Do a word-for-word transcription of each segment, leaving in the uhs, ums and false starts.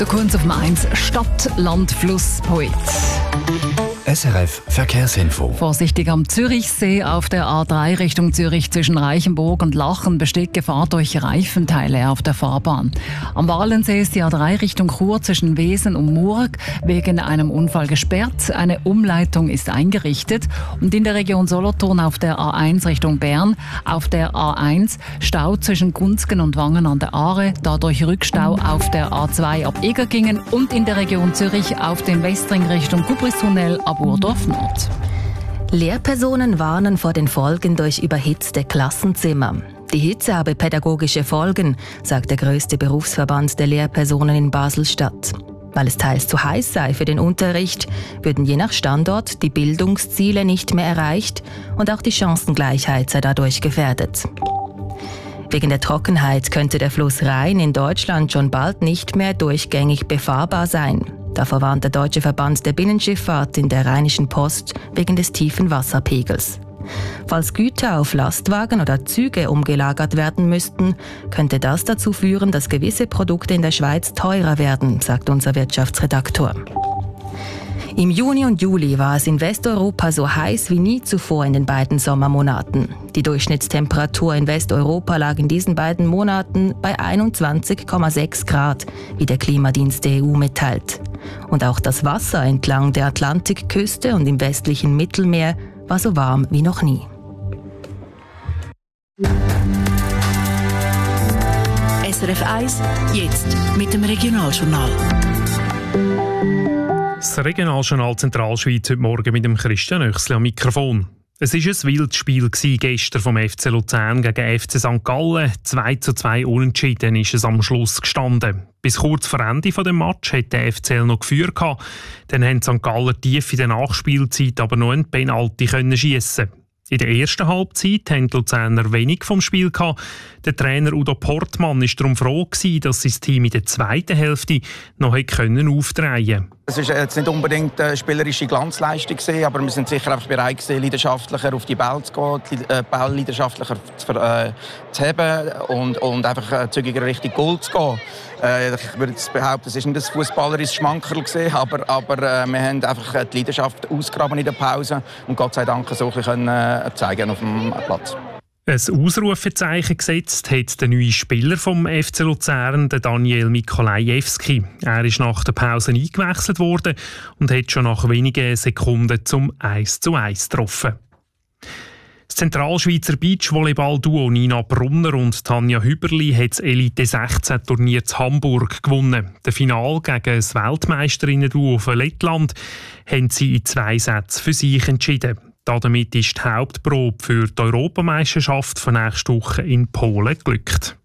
Der Kunz auf dem eins Stadt, Land, Fluss, Poet. S R F Verkehrsinfo. Vorsichtig am Zürichsee auf der A drei Richtung Zürich zwischen Reichenburg und Lachen besteht Gefahr durch Reifenteile auf der Fahrbahn. Am Walensee ist die A drei Richtung Chur zwischen Wesen und Murg wegen einem Unfall gesperrt. Eine Umleitung ist eingerichtet. Und in der Region Solothurn auf der A eins Richtung Bern auf der A eins Stau zwischen Gunzgen und Wangen an der Aare, dadurch Rückstau auf der A zwei ab Egergingen und in der Region Zürich auf dem Westring Richtung Kubristunnel ab Urdorf Nord. Lehrpersonen warnen vor den Folgen durch überhitzte Klassenzimmer. Die Hitze habe pädagogische Folgen, sagt der grösste Berufsverband der Lehrpersonen in Basel-Stadt. Weil es teils zu heiß sei für den Unterricht, würden je nach Standort die Bildungsziele nicht mehr erreicht und auch die Chancengleichheit sei dadurch gefährdet. Wegen der Trockenheit könnte der Fluss Rhein in Deutschland schon bald nicht mehr durchgängig befahrbar sein. Davor warnt der Deutsche Verband der Binnenschifffahrt in der Rheinischen Post wegen des tiefen Wasserpegels. Falls Güter auf Lastwagen oder Züge umgelagert werden müssten, könnte das dazu führen, dass gewisse Produkte in der Schweiz teurer werden, sagt unser Wirtschaftsredaktor. Im Juni und Juli war es in Westeuropa so heiß wie nie zuvor in den beiden Sommermonaten. Die Durchschnittstemperatur in Westeuropa lag in diesen beiden Monaten bei einundzwanzig Komma sechs Grad, wie der Klimadienst der E U mitteilt. Und auch das Wasser entlang der Atlantikküste und im westlichen Mittelmeer war so warm wie noch nie. S R F eins, jetzt mit dem Regionaljournal. Das Regionaljournal Zentralschweiz heute Morgen mit dem Christian Oechsli am Mikrofon. Es war ein wildes Spiel gestern vom F C Luzern gegen F C Sankt Gallen. zwei zu zwei unentschieden ist es am Schluss gestanden. Bis kurz vor Ende des Matches hat der F C L noch geführt. Dann haben Sankt Gallen tief in der Nachspielzeit aber noch einen Penalty schiessen. In der ersten Halbzeit hatten die Luzerner wenig vom Spiel gehabt. Der Trainer Udo Portmann war darum froh gewesen, dass sein Team in der zweiten Hälfte noch können aufdrehen konnte. Es war jetzt nicht unbedingt eine spielerische Glanzleistung, aber wir sind sicher einfach bereit gewesen, leidenschaftlicher auf die Bälle zu gehen, die Bälle leidenschaftlicher zu, äh, zu haben und, und einfach zügiger Richtung Goal zu gehen. Äh, ich würde jetzt behaupten, es war nicht ein fußballerisches Schmankerl gewesen, aber, aber äh, wir haben einfach die Leidenschaft ausgraben in der Pause und Gott sei Dank so ein bisschen äh, zeigen auf dem Platz. Ein Ausrufezeichen gesetzt hat der neue Spieler vom F C Luzern, der Daniel Mikolajewski. Er ist nach der Pause eingewechselt worden und hat schon nach wenigen Sekunden zum eins zu eins getroffen. Das Zentralschweizer Beachvolleyball-Duo Nina Brunner und Tanja Hüberli hat das Elite sechzehn Turnier zu Hamburg gewonnen. Das Finale gegen das Weltmeisterinnen-Duo von Lettland haben sie in zwei Sätzen für sich entschieden. Damit ist die Hauptprobe für die Europameisterschaft von nächster Woche in Polen geglückt.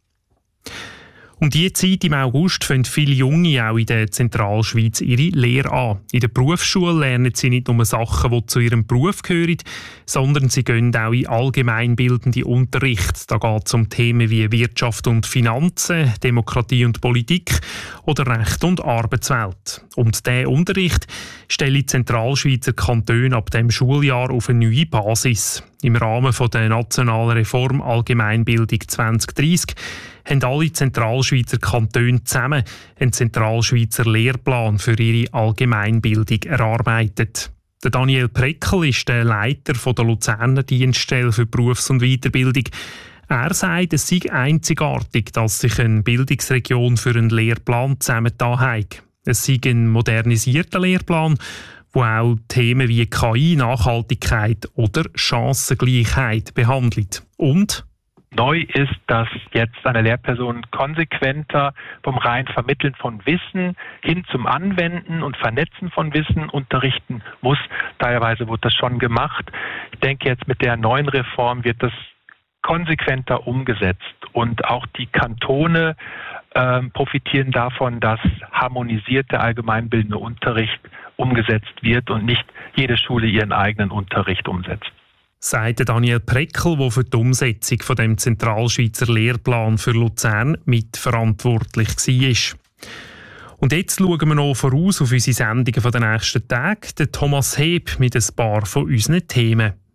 Um diese Zeit im August fangen viele Junge auch in der Zentralschweiz ihre Lehre an. In der Berufsschule lernen sie nicht nur Sachen, die zu ihrem Beruf gehören, sondern sie gehen auch in allgemeinbildenden Unterricht. Da geht es um Themen wie Wirtschaft und Finanzen, Demokratie und Politik oder Recht und Arbeitswelt. Und diesen Unterricht stellen die Zentralschweizer Kantone ab diesem Schuljahr auf eine neue Basis. Im Rahmen der nationalen Reform Allgemeinbildung zwanzig dreissig haben alle Zentralschweizer Kantone zusammen einen Zentralschweizer Lehrplan für ihre Allgemeinbildung erarbeitet. Der Daniel Preckel ist der Leiter der Luzerner Dienststelle für Berufs- und Weiterbildung. Er sagt, es sei einzigartig, dass sich eine Bildungsregion für einen Lehrplan zusammengetan hat. Es sei ein modernisierter Lehrplan, wo auch Themen wie K I, Nachhaltigkeit oder Chancengleichheit behandelt. Und neu ist, dass jetzt eine Lehrperson konsequenter vom rein Vermitteln von Wissen hin zum Anwenden und Vernetzen von Wissen unterrichten muss. Teilweise wird das schon gemacht. Ich denke, jetzt mit der neuen Reform wird das konsequenter umgesetzt. Und auch die Kantone äh, profitieren davon, dass harmonisierter allgemeinbildender Unterricht umgesetzt wird und nicht jede Schule ihren eigenen Unterricht umsetzt. Sagt Daniel Preckel, der für die Umsetzung von dem Zentralschweizer Lehrplan für Luzern mitverantwortlich war. Und jetzt schauen wir noch voraus auf unsere Sendungen der nächsten Tage. Der Thomas Heb mit ein paar von unseren Themen.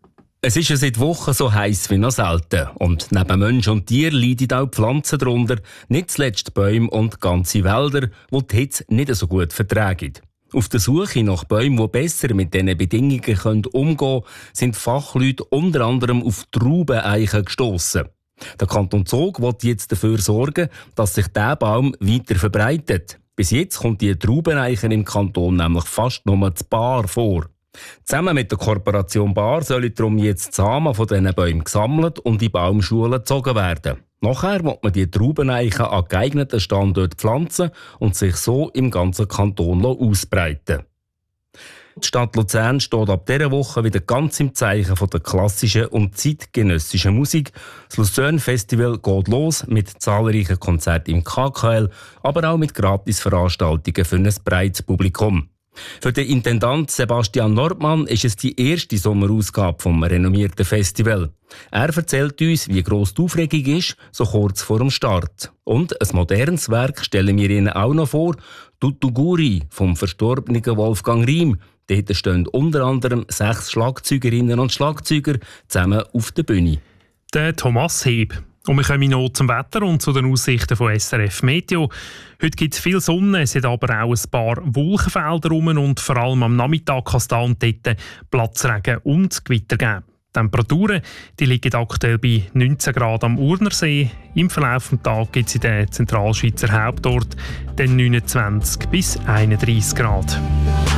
Es ist ja seit Wochen so heiß wie noch selten. Und neben Mensch und Tier leiden auch die Pflanzen darunter, nicht zuletzt Bäume und ganze Wälder, die die Hitze nicht so gut vertragen. Auf der Suche nach Bäumen, die besser mit diesen Bedingungen umgehen können, sind Fachleute unter anderem auf Traubeneichen gestossen. Der Kanton Zug will jetzt dafür sorgen, dass sich dieser Baum weiter verbreitet. Bis jetzt kommt die Traubeneiche im Kanton nämlich fast nur zu Baar vor. Zusammen mit der Kooperation Baar sollen darum jetzt die Samen von diesen Bäumen gesammelt und in Baumschulen gezogen werden. Nachher will man die Traubeneichen an geeigneten Standorten pflanzen und sich so im ganzen Kanton ausbreiten. Die Stadt Luzern steht ab dieser Woche wieder ganz im Zeichen von der klassischen und zeitgenössischen Musik. Das Luzern Festival geht los mit zahlreichen Konzerten im K K L, aber auch mit Gratisveranstaltungen für ein breites Publikum. Für den Intendant Sebastian Nordmann ist es die erste Sommerausgabe vom renommierten Festival. Er erzählt uns, wie gross die Aufregung ist, so kurz vor dem Start. Und ein modernes Werk stellen wir Ihnen auch noch vor, Tutuguri vom verstorbenen Wolfgang Riem. Dort stehen unter anderem sechs Schlagzeugerinnen und Schlagzeuger zusammen auf der Bühne. Der Thomas Heb. Und wir kommen noch zum Wetter und zu den Aussichten von S R F Meteo. Heute gibt es viel Sonne, es hat aber auch ein paar Wolkenfelder rum und vor allem am Nachmittag kann es da und dort Platzregen und Gewitter geben. Die Temperaturen die liegen aktuell bei neunzehn Grad am Urnersee. Im Verlauf des Tages gibt es in den Zentralschweizer Hauptort dann neunundzwanzig bis einunddreissig Grad.